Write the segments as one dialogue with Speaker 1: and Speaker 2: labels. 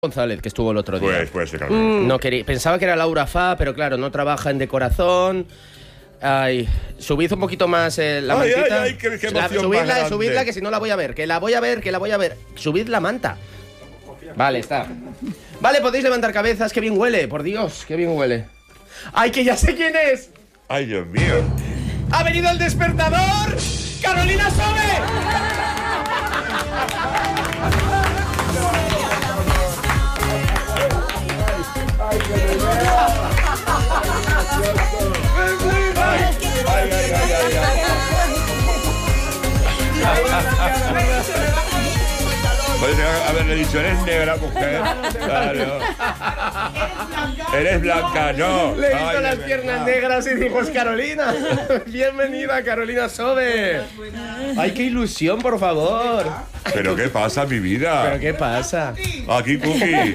Speaker 1: González, que estuvo el otro día.
Speaker 2: Pues puede ser, Carmen.
Speaker 1: No quería, pensaba que era Laura Fa, pero claro, no trabaja en Decorazón. Ay, subid un poquito más la mantita.
Speaker 2: Ay, qué emoción más grande.
Speaker 1: Subidla, que si no la voy a ver. Que la voy a ver. Subid la manta. Vale, está. Vale, podéis levantar cabezas. Qué bien huele, por Dios, qué bien huele. ¡Ay, que ya sé quién es!
Speaker 2: Ay, Dios mío.
Speaker 1: ¡Ha venido el despertador! ¡Carolina Sobe!
Speaker 2: Podría haberle dicho, eres negra, mujer. Claro. Eres blanca, no.
Speaker 1: Le he visto las piernas negras y dijo, es Carolina. Bienvenida, Carolina Sobe. Ay, qué ilusión, por favor.
Speaker 2: ¿Pero qué pasa, mi vida?
Speaker 1: ¿Pero qué pasa?
Speaker 2: Aquí, Cookie.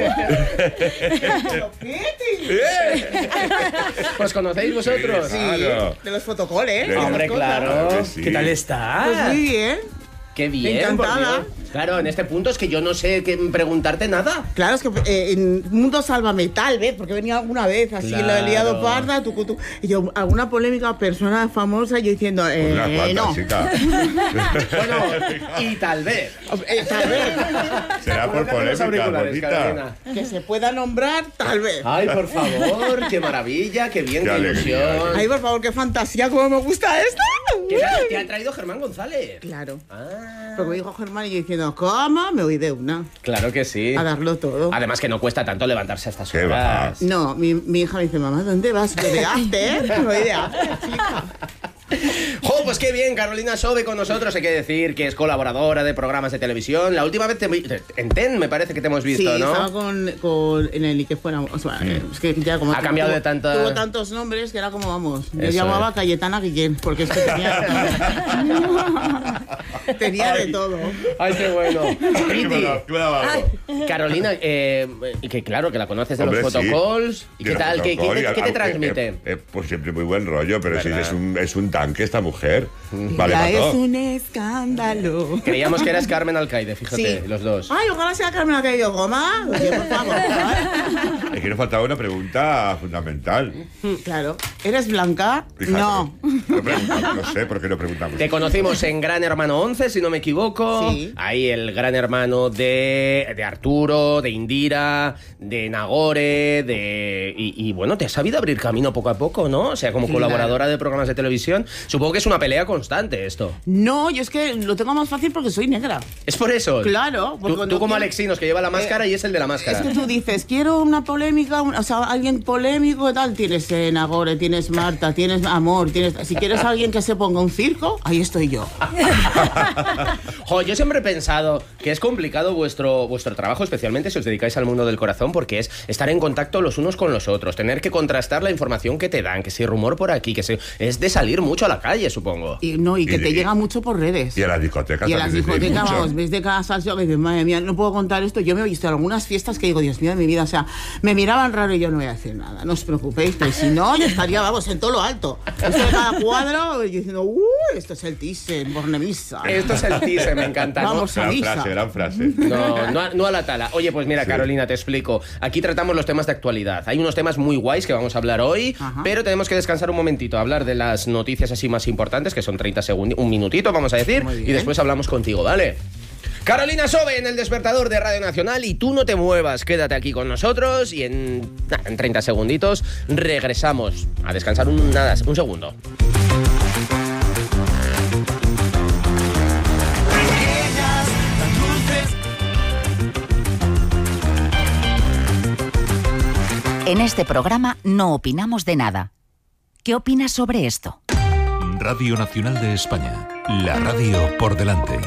Speaker 1: ¿Os conocéis vosotros?
Speaker 2: Sí, claro.
Speaker 3: De los fotocoles.
Speaker 2: De-
Speaker 1: Hombre, claro.
Speaker 2: Claro que sí.
Speaker 1: ¿Qué tal estás?
Speaker 3: Pues muy bien.
Speaker 1: Qué bien,
Speaker 3: Encantada.
Speaker 1: por Dios. Claro, en este punto es que yo no sé qué preguntarte nada.
Speaker 3: Claro, es que en Mundo Sálvame, tal vez, porque venía alguna vez así,
Speaker 1: Claro.
Speaker 3: lo he liado parda, y yo, alguna polémica persona famosa, yo diciendo,
Speaker 2: Unas cuantas,
Speaker 3: no.
Speaker 2: chica.
Speaker 1: Bueno, y tal vez.
Speaker 3: Tal vez.
Speaker 2: Será por
Speaker 1: Colócate los
Speaker 2: polémica,
Speaker 1: auriculares,
Speaker 2: bonita.
Speaker 1: Carolina.
Speaker 3: Que se pueda nombrar, tal vez.
Speaker 1: Ay, por favor, qué maravilla, qué bien,
Speaker 2: Qué
Speaker 1: qué
Speaker 2: alegría,
Speaker 1: ilusión.
Speaker 3: Ay, por favor, qué fantasía, cómo me gusta esto.
Speaker 1: ¿Qué te ha traído Germán González?
Speaker 3: Claro.
Speaker 1: Ah,
Speaker 3: Porque me dijo Germán y yo diciendo, ¿cómo? Me voy de una.
Speaker 1: claro que sí.
Speaker 3: A darlo todo.
Speaker 1: Además que no cuesta tanto levantarse a estas
Speaker 2: ¿Qué
Speaker 1: horas.
Speaker 3: No, mi hija me dice, mamá, ¿dónde vas? Yo de after. Me voy de after, chica.
Speaker 1: ¡Jo, pues qué bien! Carolina Sobe con nosotros. Hay que decir que es colaboradora de programas de televisión. La última vez en TEN me parece que te hemos visto,
Speaker 3: Sí,
Speaker 1: ¿no?
Speaker 3: estaba con en el que fuera, o sea, es que ya como
Speaker 1: Ha cambiado de tanta-
Speaker 3: tuvo tantos nombres que era como vamos. Yo
Speaker 1: Eso
Speaker 3: llamaba
Speaker 1: es.
Speaker 3: Cayetana Guillén porque es que tenía de todo.
Speaker 1: ¡Ay, qué bueno! Priti,
Speaker 2: Claro.
Speaker 1: Carolina, que claro, que la conoces de
Speaker 2: Hombre,
Speaker 1: los
Speaker 2: sí.
Speaker 1: photocalls. ¿Y
Speaker 2: De
Speaker 1: qué
Speaker 2: los
Speaker 1: tal? ¿Qué
Speaker 2: protocol,
Speaker 1: te transmite?
Speaker 2: Pues siempre muy buen rollo, pero sí,
Speaker 1: ¿Verdad?
Speaker 2: es un tanque esta mujer. Vale,
Speaker 3: Ya
Speaker 2: para
Speaker 3: es
Speaker 2: todo.
Speaker 3: un escándalo.
Speaker 1: Creíamos que eras Carmen Alcaide, fíjate,
Speaker 3: Sí.
Speaker 1: los dos.
Speaker 3: Ay, ojalá sea Carmen que yo goma. Oye, por favor.
Speaker 2: Es que nos faltaba una pregunta fundamental.
Speaker 3: Claro. ¿Eres blanca?
Speaker 2: Fíjate.
Speaker 3: No.
Speaker 2: No sé por qué lo preguntamos.
Speaker 1: Te conocimos en Gran Hermano 11, si no me equivoco.
Speaker 3: Sí.
Speaker 1: Ahí el Gran Hermano de Arturo, de Indira, de Nagore, y bueno, te has sabido abrir camino poco a poco, ¿no? O sea, como
Speaker 3: Sí,
Speaker 1: colaboradora de programas de televisión. Supongo que es una pelea constante esto.
Speaker 3: No, yo es que lo tengo más fácil porque soy negra.
Speaker 1: Es por eso.
Speaker 3: Claro, porque
Speaker 1: Tú
Speaker 3: cuando
Speaker 1: como
Speaker 3: quiero-
Speaker 1: Alexinos, que lleva la máscara y es el de la máscara.
Speaker 3: Es que tú dices, quiero una polémica, o sea, alguien polémico y tal. Tienes Nagore, tienes Marta, tienes Amor, tienes... Si quieres a alguien que se ponga un circo, ahí estoy yo.
Speaker 1: Jo, yo siempre he pensado que es complicado vuestro trabajo, especialmente si os dedicáis al mundo del corazón, porque es estar en contacto los unos con los otros, tener que contrastar la información que te dan, que si rumor por aquí, es de salir mucho a la calle, supongo.
Speaker 3: Y que te
Speaker 2: Y-
Speaker 3: llega mucho por redes.
Speaker 2: Y a las discotecas
Speaker 3: Y a las
Speaker 2: también decís
Speaker 3: discotecas,
Speaker 2: mucho.
Speaker 3: vamos, ves de cada salsa que dices, madre mía, no puedo contar esto. Yo me he visto en algunas fiestas que digo, Dios mío de mi vida, o sea, me miraban raro y yo no voy a decir nada, no os preocupéis, pero si no, yo estaría, vamos, en todo lo alto. Esto de cada cuadro, y diciendo, esto es el Thyssen, Bornemisa.
Speaker 1: Esto es el teaser, me encanta. ¿no?
Speaker 3: Vamos a
Speaker 2: Gran
Speaker 3: misa.
Speaker 2: frase, gran frase.
Speaker 1: No a la tala. Oye, pues mira,
Speaker 2: Sí.
Speaker 1: Carolina, te explico. Aquí tratamos los temas de actualidad. Hay unos temas muy guays que vamos a hablar hoy,
Speaker 3: Ajá.
Speaker 1: pero tenemos que descansar un momentito, hablar de las noticias así más importantes, que son 30 segundos, un minutito, vamos a decir,
Speaker 3: Muy bien.
Speaker 1: y después hablamos contigo, ¿vale? Carolina Sobe en el despertador de Radio Nacional, y tú no te muevas, quédate aquí con nosotros y en 30 segunditos regresamos a descansar un segundo.
Speaker 4: En este programa no opinamos de nada. ¿Qué opinas sobre esto?
Speaker 5: Radio Nacional de España, la radio por delante.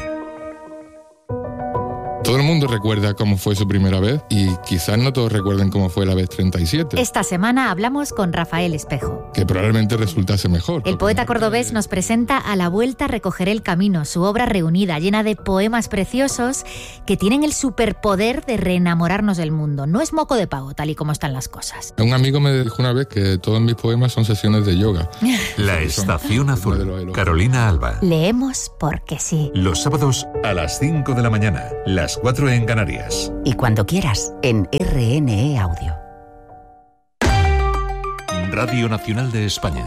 Speaker 6: Todo el mundo recuerda cómo fue su primera vez y quizás no todos recuerden cómo fue la vez 37,
Speaker 7: Esta semana hablamos con Rafael Espejo.
Speaker 6: que probablemente resultase mejor.
Speaker 7: El poeta cordobés nos presenta A la vuelta recogeré el camino, su obra reunida, llena de poemas preciosos que tienen el superpoder de reenamorarnos del mundo. No es moco de pavo, tal y como están las cosas.
Speaker 6: Un amigo me dijo una vez que todos mis poemas son sesiones de yoga.
Speaker 5: La Estación Azul, Carolina Alba.
Speaker 7: Leemos porque sí.
Speaker 5: Los sábados a las 5 de la mañana, las 4 en Canarias.
Speaker 4: Y cuando quieras, en RNE Audio.
Speaker 5: Radio Nacional de España.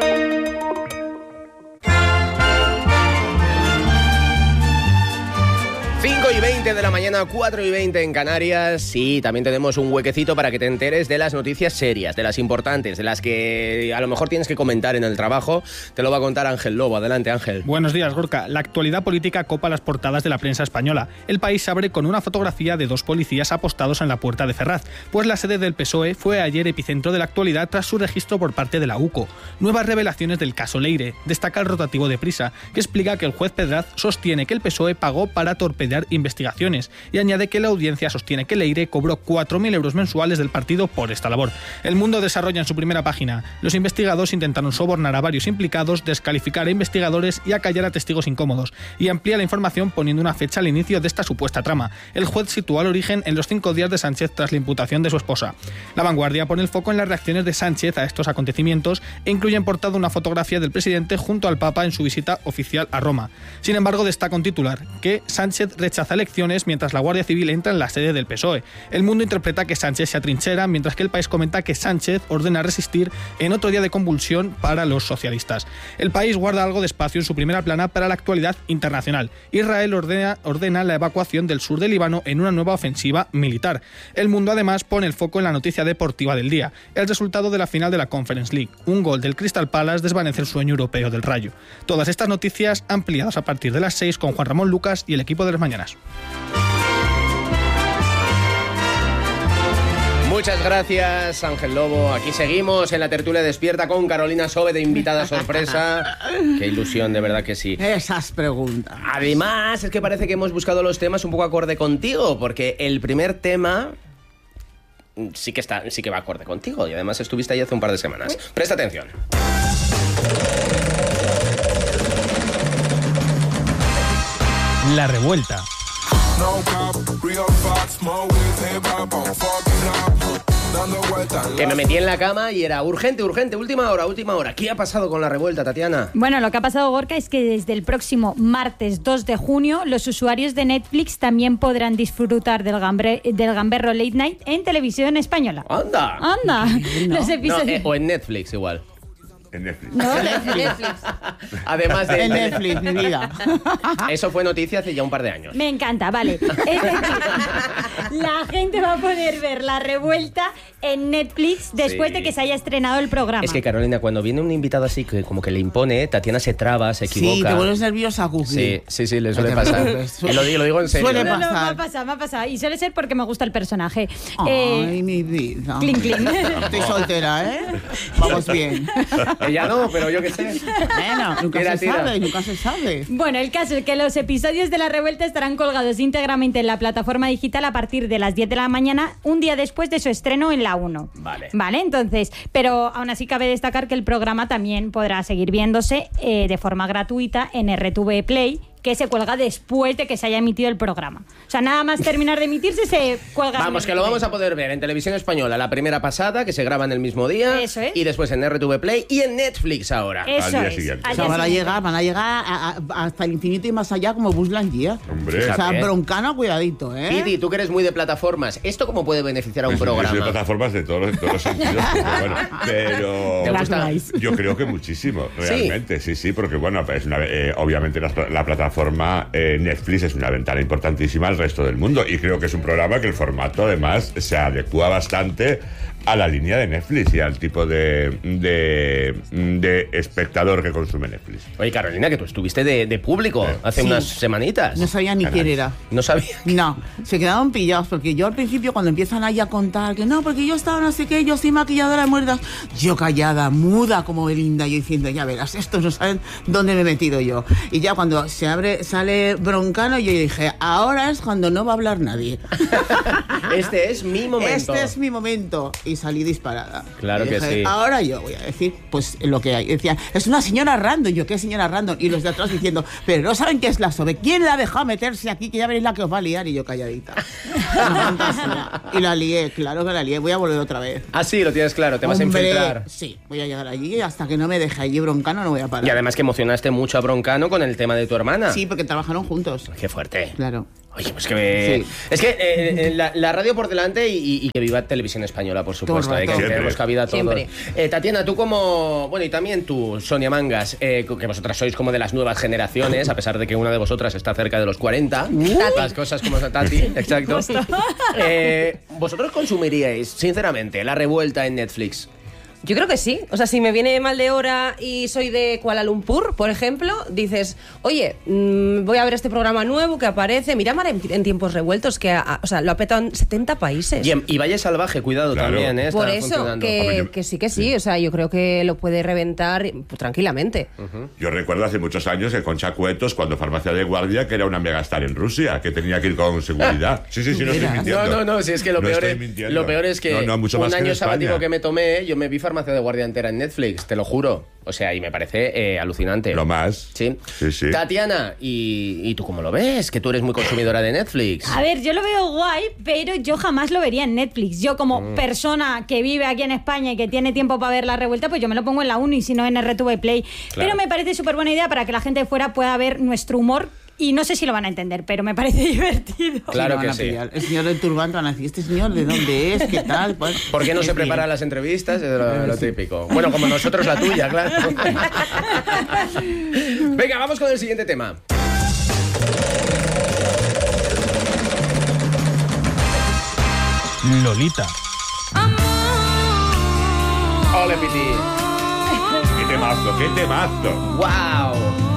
Speaker 1: 5:20 de la mañana, 4:20 en Canarias. Y también tenemos un huequecito para que te enteres de las noticias serias, de las importantes, de las que a lo mejor tienes que comentar en el trabajo. Te lo va a contar Ángel Lobo. Adelante, Ángel.
Speaker 8: Buenos días, Gorka. La actualidad política copa las portadas de la prensa española. El País se abre con una fotografía de 2 policías apostados en la puerta de Ferraz, pues la sede del PSOE fue ayer epicentro de la actualidad tras su registro por parte de la UCO. Nuevas revelaciones del caso Leire. Destaca el rotativo de Prisa, que explica que el juez Pedraz sostiene que el PSOE pagó para torpedear investigaciones y añade que la audiencia sostiene que Leire cobró 4.000 euros mensuales del partido por esta labor. El Mundo desarrolla en su primera página: los investigados intentaron sobornar a varios implicados, descalificar a investigadores y acallar a testigos incómodos, y amplía la información poniendo una fecha al inicio de esta supuesta trama. El juez sitúa el origen en los 5 días de Sánchez tras la imputación de su esposa. La Vanguardia pone el foco en las reacciones de Sánchez a estos acontecimientos e incluye en portada una fotografía del presidente junto al Papa en su visita oficial a Roma. Sin embargo, destaca un titular: que Sánchez rechaza elecciones mientras la Guardia Civil entra en la sede del PSOE. El Mundo interpreta que Sánchez se atrinchera, mientras que El País comenta que Sánchez ordena resistir en otro día de convulsión para los socialistas. El País guarda algo de espacio en su primera plana para la actualidad internacional. Israel ordena la evacuación del sur del Líbano en una nueva ofensiva militar. El Mundo además pone el foco en la noticia deportiva del día: el resultado de la final de la Conference League. Un gol del Crystal Palace desvanece el sueño europeo del Rayo. Todas estas noticias ampliadas a partir de las 6 con Juan Ramón Lucas y el equipo de las mañanas.
Speaker 1: Muchas gracias, Ángel Lobo. Aquí seguimos en la tertulia despierta con Carolina Sobe de invitada sorpresa. Qué ilusión, de verdad que sí.
Speaker 3: Esas preguntas.
Speaker 1: Además, es que parece que hemos buscado los temas un poco acorde contigo, porque el primer tema sí que va acorde contigo, y además estuviste ahí hace un par de semanas. Presta atención.
Speaker 8: La revuelta.
Speaker 1: Que me metí en la cama y era urgente, última hora. ¿Qué ha pasado con la revuelta, Tatiana?
Speaker 9: Bueno, lo que ha pasado, Gorka, es que desde el próximo martes 2 de junio los usuarios de Netflix también podrán disfrutar del gamberro Late Night en televisión española.
Speaker 1: ¡Anda!
Speaker 9: Los episodios...
Speaker 1: O en Netflix igual.
Speaker 2: En Netflix.
Speaker 9: No, Netflix.
Speaker 1: Además de...
Speaker 3: En Netflix, mi vida.
Speaker 1: Eso fue noticia hace ya un par de años.
Speaker 9: Me encanta, vale. Es decir, la gente va a poder ver la revuelta en Netflix después de que se haya estrenado el programa.
Speaker 1: Es que, Carolina, cuando viene un invitado así que como que le impone, Tatiana se traba, se equivoca.
Speaker 3: Sí, te vuelves nerviosa, Cookie.
Speaker 1: Sí, le suele pasar. Lo digo en serio.
Speaker 3: Suele
Speaker 9: No,
Speaker 3: pasar.
Speaker 9: me ha pasado. Y suele ser porque me gusta el personaje.
Speaker 3: Ay, mi vida.
Speaker 9: Clink, clink.
Speaker 3: Estoy soltera, ¿eh? Vamos bien.
Speaker 1: Ella no, pero yo qué sé.
Speaker 3: Bueno, nunca se sabe.
Speaker 9: Bueno, el caso es que los episodios de La Revuelta estarán colgados íntegramente en la plataforma digital a partir de las 10 de la mañana, un día después de su estreno en la 1. Vale, entonces, pero aún así cabe destacar que el programa también podrá seguir viéndose de forma gratuita en RTV Play, que se cuelga después de que se haya emitido el programa. O sea, nada más terminar de emitirse se cuelga.
Speaker 1: Vamos, que lo vamos a poder ver en Televisión Española, la primera pasada, que se graba en el mismo día.
Speaker 9: Eso es.
Speaker 1: Y después en RTV Play y en Netflix ahora.
Speaker 9: Eso
Speaker 2: Al día
Speaker 9: es.
Speaker 2: siguiente.
Speaker 9: Al
Speaker 3: O sea,
Speaker 9: día
Speaker 3: van a
Speaker 9: siguiente.
Speaker 3: llegar hasta el infinito y más allá como Buzz Lightyear.
Speaker 2: Hombre.
Speaker 3: O sea,
Speaker 1: Fíjate.
Speaker 3: Broncano, cuidadito, ¿eh?
Speaker 1: Piti, tú que eres muy de plataformas, ¿esto cómo puede beneficiar a un
Speaker 2: Yo soy de
Speaker 1: programa?
Speaker 2: plataformas de todos los sentidos, pero
Speaker 1: ¿Te
Speaker 3: Black
Speaker 1: gusta?
Speaker 3: Lives.
Speaker 2: yo creo que muchísimo, realmente, sí, porque bueno, es obviamente la plataforma Netflix es una ventana importantísima al resto del mundo, y creo que es un programa que el formato además se adecua bastante a la línea de Netflix y al tipo de espectador que consume Netflix.
Speaker 1: Oye, Carolina, que tú estuviste de público hace
Speaker 3: Sí.
Speaker 1: unas semanitas.
Speaker 3: No sabía ni quién era.
Speaker 1: No sabía.
Speaker 3: No, se quedaron pillados porque yo al principio cuando empiezan ahí a contar que no, porque yo estaba no sé qué, yo soy maquilladora de muertas, yo callada, muda como Belinda, yo diciendo, ya verás, estos no saben dónde me he metido yo. Y ya cuando sale Broncano, yo dije, ahora es cuando no va a hablar nadie.
Speaker 1: Este es mi momento.
Speaker 3: Este es mi momento. Y salí disparada.
Speaker 1: Claro
Speaker 3: Y
Speaker 1: que
Speaker 3: dije,
Speaker 1: sí.
Speaker 3: Ahora yo voy a decir, pues lo que hay. Decían, es una señora random. Yo, ¿qué señora random? Y los de atrás diciendo, pero no saben qué es la SOBE. ¿Quién la ha dejado meterse aquí? Que ya veréis la que os va a liar. Y yo calladita. Una fantasía. Y la lié, claro que la lié. Voy a volver otra vez.
Speaker 1: Ah, sí, lo tienes claro, te vas
Speaker 3: Hombre,
Speaker 1: a infiltrar.
Speaker 3: Sí, voy a llegar allí y hasta que no me deje allí Broncano no voy a parar.
Speaker 1: Y además que emocionaste mucho a Broncano con el tema de tu hermana.
Speaker 3: Sí, porque trabajaron juntos.
Speaker 1: Qué fuerte.
Speaker 3: Claro.
Speaker 1: Oye, pues que... Sí. Es que la radio por delante y que viva Televisión Española, por supuesto. Que tenemos cabida a todos. Tatiana, tú como... Bueno, y también tú, Sonia Mangas, que vosotras sois como de las nuevas generaciones, a pesar de que una de vosotras está cerca de los 40. Las cosas como Tati, exacto. ¿Vosotros consumiríais, sinceramente, La Revuelta en Netflix?
Speaker 10: Yo creo que sí. O sea, si me viene mal de hora y soy de Kuala Lumpur, por ejemplo, dices, oye, voy a ver este programa nuevo que aparece. Miramar en tiempos revueltos, que lo ha petado en 70 países.
Speaker 1: Y Valle Salvaje, cuidado, claro. También, ¿eh?
Speaker 10: Por eso, que sí. O sea, yo creo que lo puede reventar tranquilamente.
Speaker 2: Yo recuerdo hace muchos años que Concha Cuetos, cuando Farmacia de Guardia, que era una megastar en Rusia, que tenía que ir con seguridad. Sí, no estoy mintiendo.
Speaker 1: No, si es que lo peor es que un año sabático que me tomé, yo me vi Farmacia de Guardia entera en Netflix, te lo juro. O sea, y me parece alucinante.
Speaker 2: Lo más.
Speaker 1: Sí. Tatiana, ¿y tú cómo lo ves? Que tú eres muy consumidora de Netflix.
Speaker 9: A ver, yo lo veo guay, pero yo jamás lo vería en Netflix. Yo como persona que vive aquí en España y que tiene tiempo para ver La Revuelta, pues yo me lo pongo en la 1 y si no en RTV Play. Claro. Pero me parece súper buena idea para que la gente de fuera pueda ver nuestro humor. Y no sé si lo van a entender, pero me parece divertido.
Speaker 1: Claro que sí.
Speaker 3: El señor del turbante van a decir, ¿este señor de dónde es? ¿Qué tal?
Speaker 1: ¿Por qué no se prepara las entrevistas? Es lo típico. Bueno, como nosotros la tuya, claro. Venga, vamos con el siguiente tema.
Speaker 8: Lolita.
Speaker 1: ¡Ole, Piti!
Speaker 2: ¡Qué temazo!
Speaker 1: ¡Wow!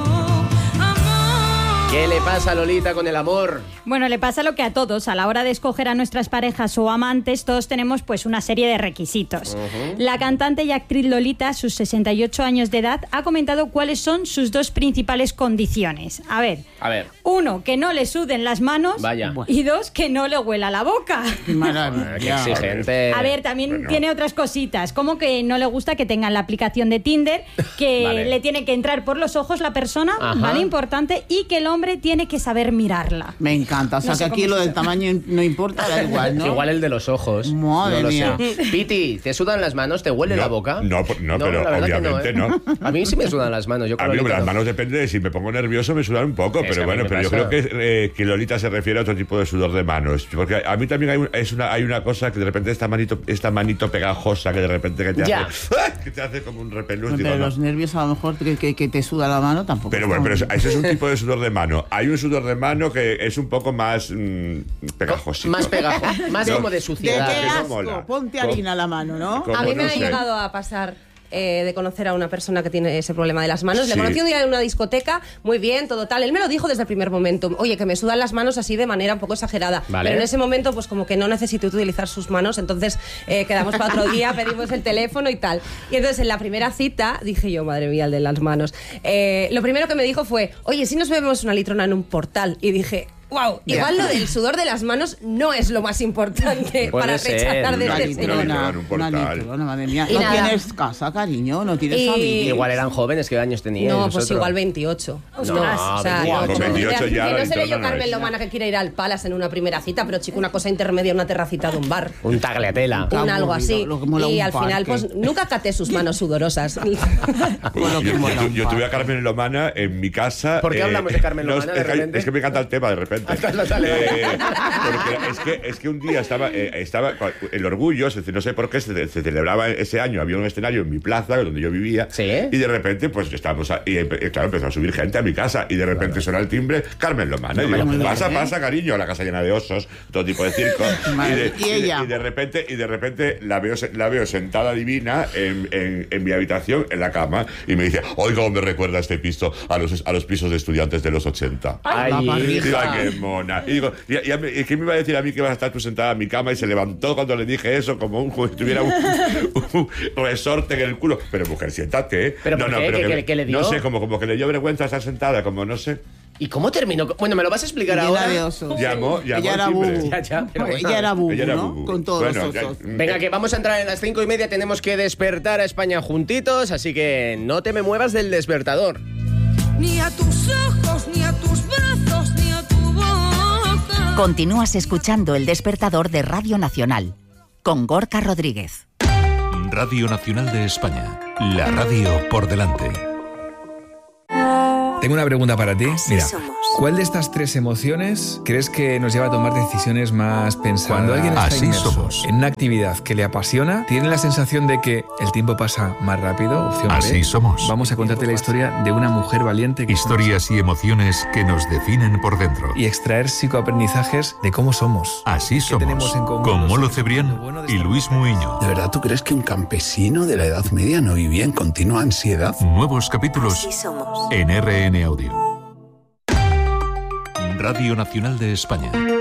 Speaker 1: ¿Qué le pasa a Lolita con el amor?
Speaker 9: Bueno, le pasa lo que a todos. A la hora de escoger a nuestras parejas o amantes, todos tenemos pues una serie de requisitos. La cantante y actriz Lolita, a sus 68 años de edad, ha comentado cuáles son sus dos principales condiciones. A ver. 1, que no le suden las manos.
Speaker 1: Vaya.
Speaker 9: Y 2, que no le huela la boca.
Speaker 3: Maravilla.
Speaker 1: Qué exigente.
Speaker 9: A ver, también tiene otras cositas, como que no le gusta que tengan la aplicación de Tinder, que le tiene que entrar por los ojos la persona, ¿vale? Importante, y que el hombre tiene que saber mirarla.
Speaker 3: Me encanta. O sea, que aquí lo del tamaño no importa, da igual, ¿no?
Speaker 1: Igual el de los ojos.
Speaker 3: Madre mía.
Speaker 1: Piti, ¿te sudan las manos? ¿Te huele la boca?
Speaker 2: No, pero obviamente no.
Speaker 1: A mí sí me sudan las manos.
Speaker 2: A mí las manos depende de si me pongo nervioso, me sudan un poco, pero bueno, pero yo creo que Lolita se refiere a otro tipo de sudor de manos. Porque a mí también hay una cosa que de repente esta manito pegajosa que de repente que te hace como un repelús.
Speaker 3: Pero los nervios a lo mejor que te suda la mano tampoco.
Speaker 2: Pero bueno, ese es un tipo de sudor de mano. Hay un sudor de mano que es un poco más pegajosito.
Speaker 1: Más pegajoso, más como de suciedad.
Speaker 3: ¿De qué asco? Ponte harina a la mano, ¿no?
Speaker 10: A mí me ha llegado a pasar de conocer a una persona que tiene ese problema de las manos. Le conocí un día en una discoteca, muy bien, todo tal. Él me lo dijo desde el primer momento. Oye, que me sudan las manos así de manera un poco exagerada. Pero en ese momento, pues como que no necesito utilizar sus manos, entonces quedamos para otro día, pedimos el teléfono y tal. Y entonces en la primera cita dije yo, madre mía, el de las manos. Lo primero que me dijo fue, oye, si nos bebemos una litrona en un portal. Y dije, wow, igual lo del sudor de las manos no es lo más importante para rechazar de este señor.
Speaker 3: Madre mía. ¿No tienes casa, cariño? ¿No tienes familia?
Speaker 1: Igual eran jóvenes, ¿qué años tenían?
Speaker 10: No, pues igual 28.
Speaker 1: O sea,
Speaker 2: con 28 ya.
Speaker 10: Que no seré yo Carmen Lomana que quiere ir al Palace en una primera cita, pero chico, una cosa intermedia, una terracita de un bar.
Speaker 1: Un tagliatela.
Speaker 10: Un algo así. Y al final, pues nunca caté sus manos sudorosas.
Speaker 2: Yo tuve a Carmen Lomana en mi casa.
Speaker 1: ¿Por qué hablamos de Carmen Lomana de repente?
Speaker 2: Es que me encanta el tema de repente. Porque es que un día estaba el orgullo, no sé por qué se celebraba ese año, había un escenario en mi plaza donde yo vivía, y de repente pues estábamos y claro, empezó a subir gente a mi casa y de repente suena el timbre, Carmen Lomana, y digo, pasa cariño, la casa llena de osos, todo tipo de circo, y de repente la veo sentada divina en mi habitación, en la cama, y me dice, oiga, me recuerda este piso a los pisos de estudiantes de los 80.
Speaker 1: Ay,
Speaker 2: qué mona. Y digo, ¿qué me iba a decir a mí que vas a estar tú sentada en mi cama? Y se levantó cuando le dije eso, como si tuviera un resorte en el culo. Pero mujer, siéntate.
Speaker 1: ¿Pero por qué? ¿Qué le dio?
Speaker 2: No sé, como que le dio vergüenza estar sentada, como no sé.
Speaker 1: ¿Y cómo terminó? Bueno, ¿me lo vas a explicar ahora?
Speaker 2: Llamó
Speaker 3: ella era bubu. Ella era bubu, ¿no? Con todos los osos.
Speaker 1: Venga, que vamos a entrar en las 5:30. Tenemos que despertar a España juntitos, así que no te me muevas del despertador.
Speaker 11: Ni a tus ojos, ni a tus brazos, ni a tu boca.
Speaker 4: Continúas escuchando El Despertador de Radio Nacional, con Gorka Rodríguez.
Speaker 5: Radio Nacional de España, la radio por delante.
Speaker 12: Tengo una pregunta para ti. Mira, ¿cuál de estas 3 emociones crees que nos lleva a tomar decisiones más pensadas? Cuando alguien está inmerso en una actividad que le apasiona, tiene la sensación de que el tiempo pasa más rápido. Opción
Speaker 5: Así
Speaker 12: B.
Speaker 5: somos.
Speaker 12: Vamos a contarte la historia de una mujer valiente.
Speaker 5: Historias y emociones que nos definen por dentro.
Speaker 12: Y extraer psicoaprendizajes de cómo somos.
Speaker 5: Así somos.
Speaker 12: tenemos en común
Speaker 5: Con
Speaker 12: los
Speaker 5: Molo
Speaker 12: seres
Speaker 5: Cebrián
Speaker 12: humanos?
Speaker 5: y Luis Muiño.
Speaker 13: ¿De verdad tú crees que un campesino de la Edad Media no vivía en continua ansiedad?
Speaker 5: Nuevos capítulos en RN Audio. Radio Nacional de España.